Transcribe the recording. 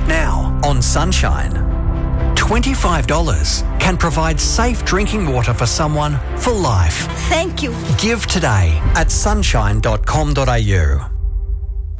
Now on Sunshine. $25 can provide safe drinking water for someone for life. Thank you. Give today at sunshine.com.au.